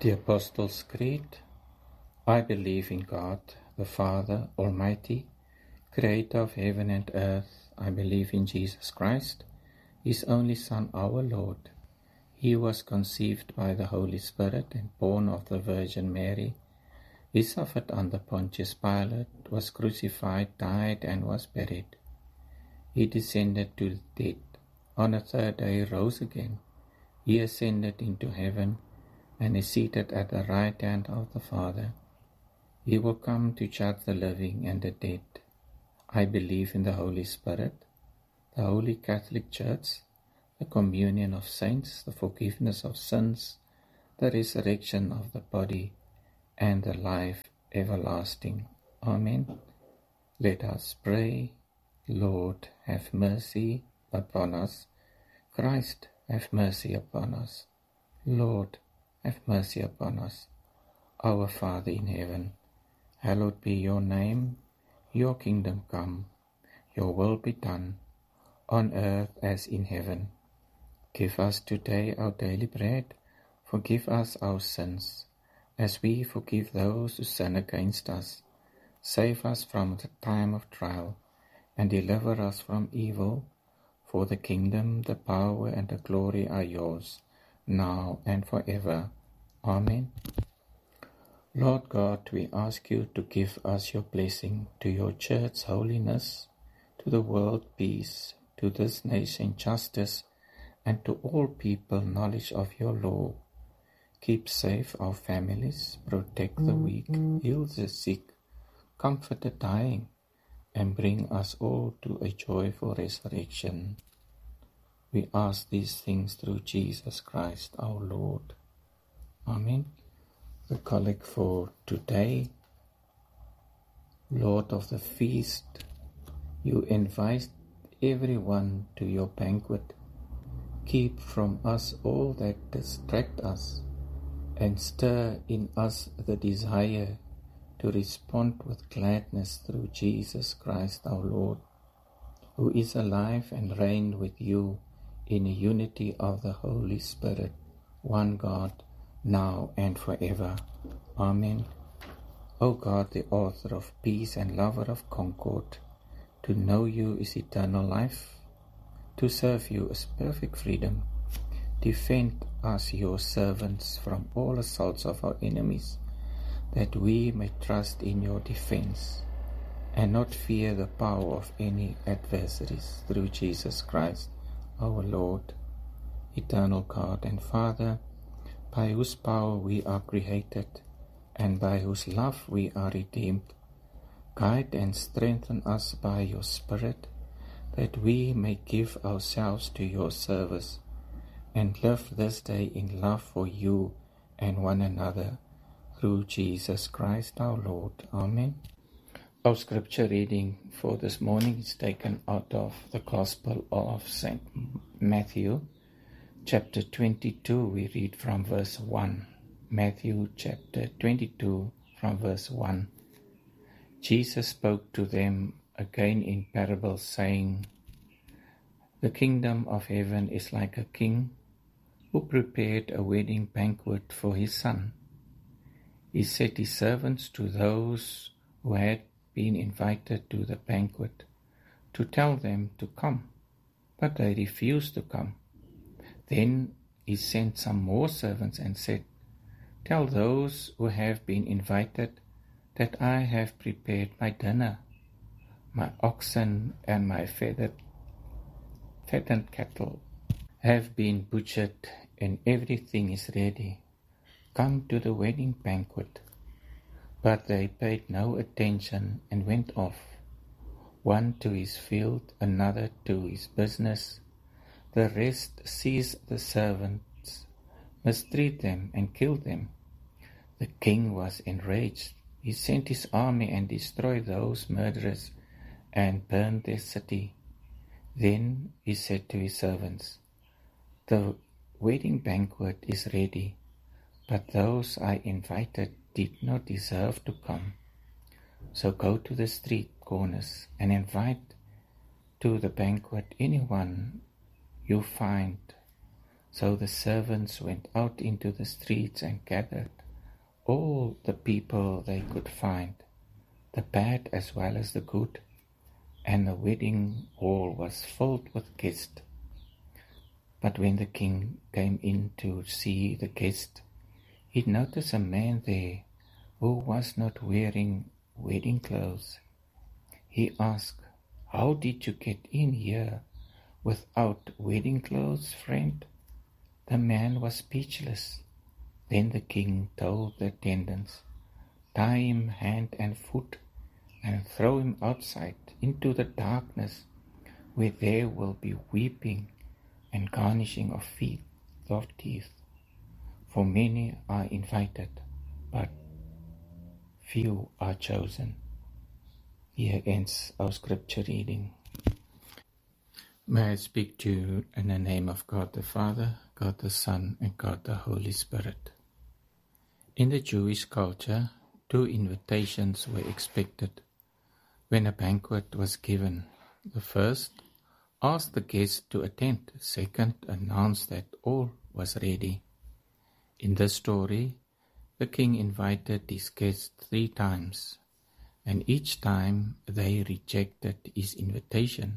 The Apostles' Creed. I believe in God, the Father Almighty, creator of heaven and earth. I believe in Jesus Christ, His only Son, our Lord. He was conceived by the Holy Spirit and born of the Virgin Mary. He suffered under Pontius Pilate, was crucified, died, and was buried. He descended to the dead. On the third day He rose again. He ascended into heaven and is seated at the right hand of the Father. He will come to judge the living and the dead. I believe in the Holy Spirit, the Holy Catholic Church, the communion of saints, the forgiveness of sins, the resurrection of the body, and the life everlasting. Amen. Let us pray. Lord, have mercy upon us. Christ, have mercy upon us. Lord, have mercy upon us. Our Father in heaven, hallowed be your name. Your kingdom come. Your will be done, on earth as in heaven. Give us today our daily bread. Forgive us our sins, as we forgive those who sin against us. Save us from the time of trial, and deliver us from evil. For the kingdom, the power, and the glory are yours, now and forever. Amen. Lord God, we ask you to give us your blessing, to your church holiness, to the world peace, to this nation justice, and to all people knowledge of your law. Keep safe our families, protect the weak, heal the sick, comfort the dying, and bring us all to a joyful resurrection. We ask these things through Jesus Christ our Lord. Amen. The collect for today. Lord of the feast, you invite everyone to your banquet. Keep from us all that distract us, and stir in us the desire to respond with gladness through Jesus Christ our Lord, who is alive and reigns with you in the unity of the Holy Spirit, one God, now and forever. Amen. O God, the author of peace and lover of concord, to know you is eternal life. To serve you is perfect freedom. Defend us, your servants, from all assaults of our enemies, that we may trust in your defense and not fear the power of any adversaries, through Jesus Christ our Lord. Eternal God and Father, by whose power we are created and by whose love we are redeemed, guide and strengthen us by your Spirit, that we may give ourselves to your service and live this day in love for you and one another, through Jesus Christ our Lord. Amen. Our scripture reading for this morning is taken out of the Gospel of St. Matthew, chapter 22. We read from verse 1. Matthew chapter 22 from verse 1. Jesus spoke to them again in parables, saying, The kingdom of heaven is like a king who prepared a wedding banquet for his son. He set his servants to those who had been invited to the banquet to tell them to come, but they refused to come. Then he sent some more servants and said, Tell those who have been invited that I have prepared my dinner. My oxen and my fattened cattle have been butchered, and everything is ready. Come to the wedding banquet. But they paid no attention and went off, one to his field, another to his business. The rest seized the servants, mistreated them, and killed them. The king was enraged. He sent his army and destroyed those murderers and burned their city. Then he said to his servants, The wedding banquet is ready, but those I invited did not deserve to come. So go to the street corners and invite to the banquet anyone you find. So the servants went out into the streets and gathered all the people they could find, the bad as well as the good, and the wedding hall was filled with guests. But when the king came in to see the guest, he noticed a man there who was not wearing wedding clothes. He asked, "How did you get in here without wedding clothes, friend?" The man was speechless. Then the king told the attendants, "Tie him hand and foot and throw him outside into the darkness, where there will be weeping and gnashing of teeth. For many are invited, but few are chosen." Here ends our scripture reading. May I speak to you in the name of God the Father, God the Son, and God the Holy Spirit. In the Jewish culture, 2 invitations were expected when a banquet was given. The first asked the guests to attend. The second announced that all was ready. In this story, the king invited his guests 3 times, and each time they rejected his invitation.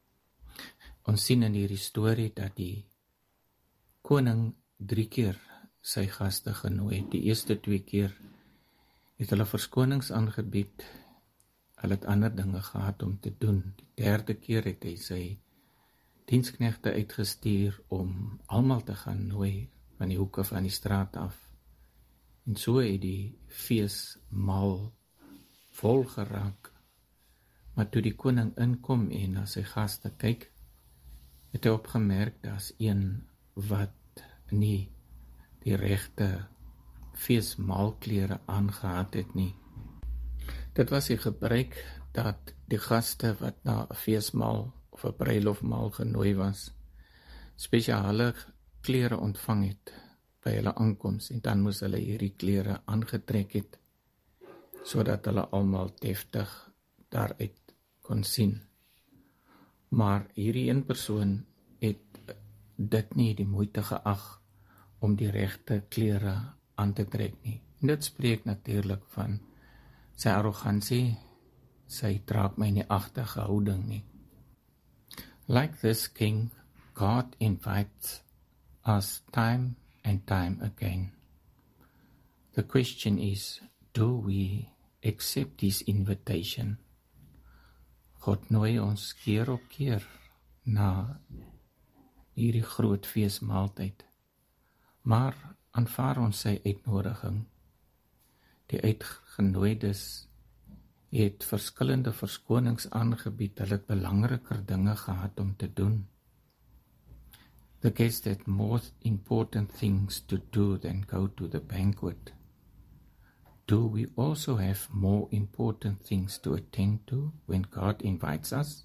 Ons sien in hierdie storie dat die koning 3 keer sy gaste genooi het. Die eerste 2 keer het hulle verskonings aangebied. Hulle het ander dinge gehad om te doen. Die 3de keer het hy sy diensknegte uitgestuur om almal te gaan nooi van die hoeke van die straat af. En so het die feesmaal vol geraak. Maar toe die koning inkom en na sy gaste kyk, het hy opgemerk, daar's een wat nie die regte feesmaalklere aangehad het nie. Dit was die gebruik dat die gaste wat na 'n feesmaal of 'n bruilofmaal genooi was, spesiale klere ontvang het by hulle aankoms, en dan moes hulle hierdie klere aangetrek het, sodat hulle almal deftig daaruit kon sien. Maar hierdie een persoon het dit nie die moeite geag om die regte klere aan te trek nie. En dit spreek natuurlik van sy arrogansie, sy draak my nie agtige houding nie. Like this king, God invites us time and time again. The question is, do we accept his invitation? God nooi ons keer op keer na hierdie groot feesmaaltyd, maar aanvaar ons sy uitnodiging. Die uitgenooides het verskillende verskonings aangebied. Hulle het belangriker dinge gehad om te doen. The guests had more important things to do than go to the banquet. Do we also have more important things to attend to when God invites us?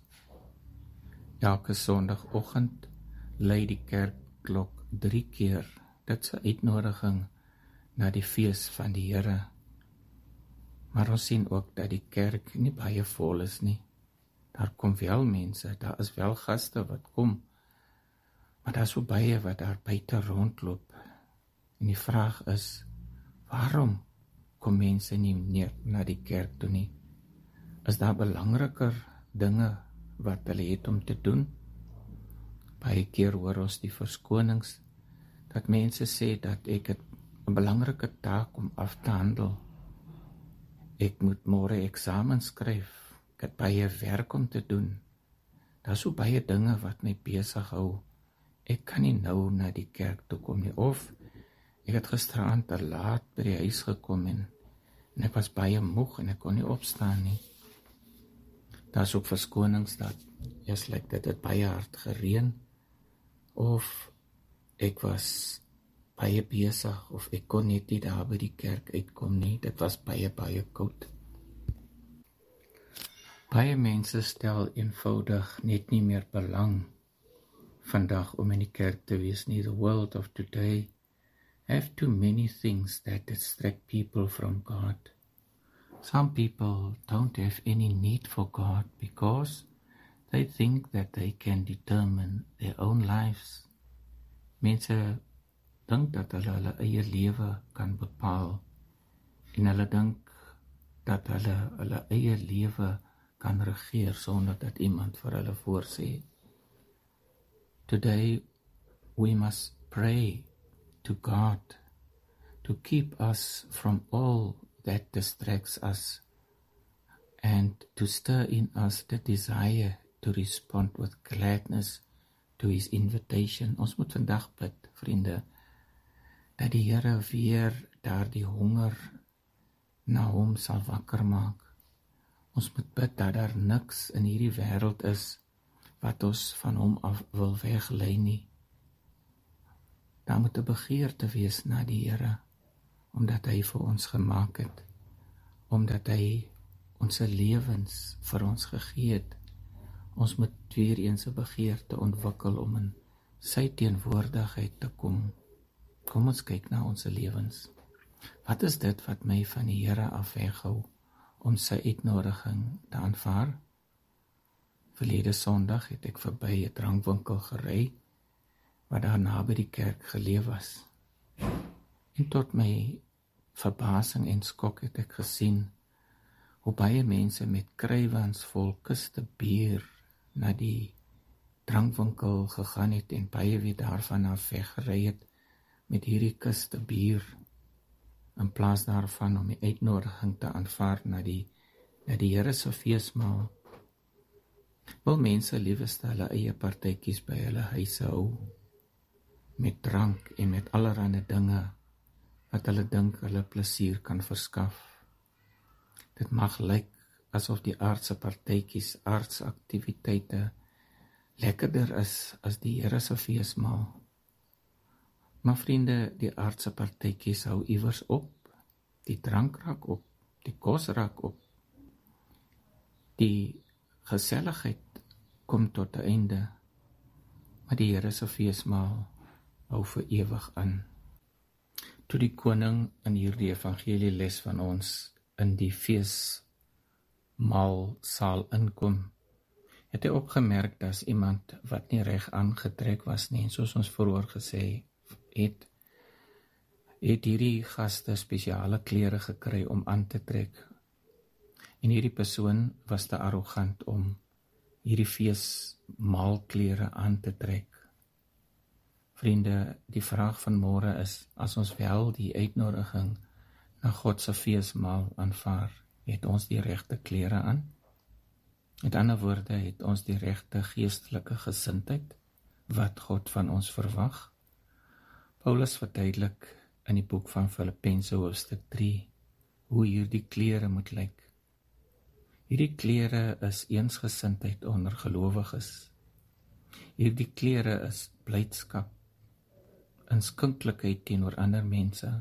Elke Sondagoggend lui die kerkklok 3 keer. Dit is 'n uitnodiging na die fees van die Here. Maar ons sien ook dat die kerk nie baie vol is nie. Daar kom wel mense, daar is wel gaste wat kom, maar daar is so baie wat daar buite rondloop. En die vraag is, waarom kom mense nie meer na die kerk toe nie? Is daar belangriker dinge wat hulle het om te doen? Baie keer hoor ons die verskonings dat mense sê dat ek het 'n belangrike taak om af te handel. Ek moet môre eksamen skryf. Ek het baie werk om te doen. Daar's so baie dinge wat my besig hou. Ek kan nie nou na die kerk toe kom nie. Of ek het gisteraand te laat by die huis gekom en ek was baie moeg en ek kon nie opstaan nie. Daar's ook verskonings dat eers lyk dit het baie hard gereën, of ek was baie besig, of ek kon net nie daar by die kerk uitkom nie. Dit was baie koud. Baie mense stel eenvoudig net nie meer belang vandag om in die kerk te wees nie. The world of today have too many things that distract people from God. Some people don't have any need for God because they think that they can determine their own lives. Mense dink dat hulle eie lewe kan bepaal en hulle dink dat hulle eie lewe kan regeer sonder dat iemand vir hulle voorsê. Today we must pray to God to keep us from all that distracts us and to stir in us the desire to respond with gladness to his invitation. Ons moet vandag bid, vriende, dat die Here weer daardie honger na hom sal wakker maak. Ons moet bid dat daar niks in hierdie wêreld is wat ons van hom af wil weglei nie. Daar moet 'n begeerte wees na die Here, omdat hy vir ons gemaak het, omdat hy ons lewens vir ons gegee het. Ons moet weer eens 'n begeerte ontwikkel om in sy teenwoordigheid te kom. Kom ons kyk na ons lewens. Wat is dit wat my van die Here af weghou om sy uitnodiging te aanvaar? Verlede Sondag het ek verby 'n drankwinkel gery wat daar naby die kerk geleë was. En tot my verbasing en skok het ek gesien hoe baie mense met krywans vol kiste bier na die drankwinkel gegaan het en baie weer daarvan af weggery het met hierdie kiste bier, in plaas daarvan om die uitnodiging te aanvaar na die Here se feesmaal. Wil mense liewste hulle eie partytjies by hulle huise hou, met drank en met allerlei dinge wat hulle dink hulle plesier kan verskaf. Dit mag lyk asof die aardse partytjies, aardse aktiwiteite lekkerder is as die Here se feesmaal. Maar vriende, die aardse partytjies hou iewers op. Die drank raak op, die kos raak op. Die geselligheid kom tot 'n einde, maar die Here se feesmaal hou vir ewig aan. Toe die koning in hierdie evangelieles van ons in die feesmaalsaal inkom, het hy opgemerk dat iemand wat nie reg aangetrek was nie, en soos ons vroeër gesê het hierdie gaste spesiale klere gekry om aan te trek. En hierdie persoon was te arrogant om hierdie feesmaalklere aan te trek. Vriende, die vraag van môre is, as ons wel die uitnodiging na God se feesmaal aanvaar, het ons die regte klere aan? Met ander woorde, het ons die regte geestelike gesindheid wat God van ons verwag? Paulus verduidelik in die boek van Filippense hoofstuk 3 hoe hierdie klere moet lyk. Hierdie klere is eensgesindheid onder gelowiges. Hierdie klere is blydskap, inskinklikheid teenoor ander mense.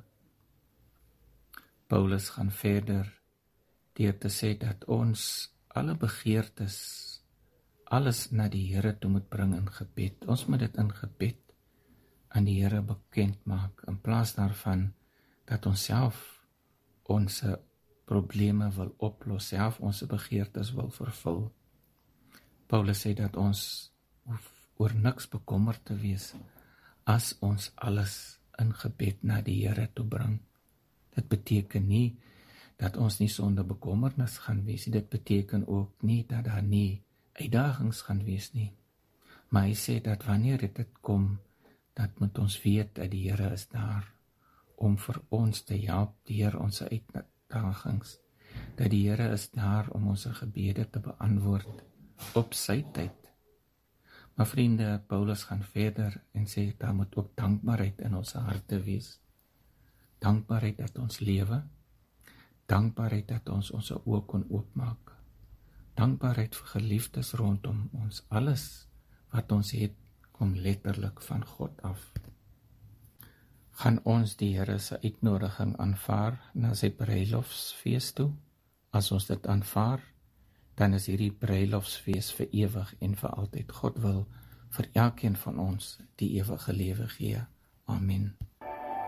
Paulus gaan verder deur te sê dat ons alle begeertes, alles na die Here toe moet bring in gebed. Ons moet dit in gebed aan die Here bekend maak, in plaas daarvan dat ons self ons probleme wil oplos, self ons begeertes wil vervul. Paulus sê dat ons hoef oor niks bekommerd te wees as ons alles in gebed na die Here toe bring. Dit beteken nie dat ons nie sonder bekommernis gaan wees nie. Dit beteken ook nie dat daar nie uitdagings gaan wees nie. Maar hy sê dat wanneer dit kom, dat moet ons weet dat die Here is daar om vir ons te help deur ons uitdagings. Dat die Here is daar om ons gebede te beantwoord op sy tyd. Maar vriende, Paulus gaan verder en sê daar moet ook dankbaarheid in ons harte wees. Dankbaarheid dat ons lewe, dankbaarheid dat ons oë kon oopmaak, dankbaarheid vir geliefdes rondom ons. Alles wat ons het, kom letterlik van God af. Gaan ons die Here se uitnodiging aanvaar na sy bruilofsfees toe? As ons dit aanvaar, dan is hierdie bruilofsfees vir ewig en vir altyd. God wil vir elkeen van ons die ewige lewe gee. Amen.